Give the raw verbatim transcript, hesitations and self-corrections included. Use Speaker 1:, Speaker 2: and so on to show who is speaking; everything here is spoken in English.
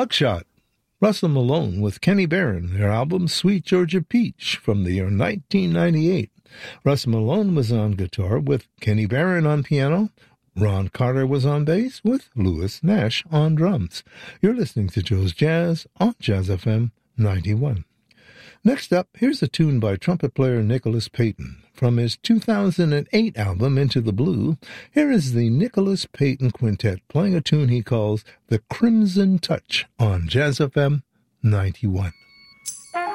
Speaker 1: Mugshot, Russell Malone with Kenny Barron, their album Sweet Georgia Peach from the year nineteen ninety-eight. Russell Malone was on guitar with Kenny Barron on piano. Ron Carter was on bass with Louis Nash on drums. You're listening to Joe's Jazz on Jazz F M ninety-one. Next up, here's a tune by trumpet player Nicholas Payton. From his two thousand eight album Into the Blue, here is the Nicholas Payton Quintet playing a tune he calls The Crimson Touch on Jazz F M ninety-one.